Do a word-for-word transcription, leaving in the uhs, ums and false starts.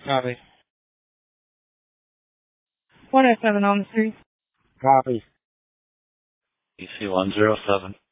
Copy. one oh seven on the street. Copy. E C one zero seven.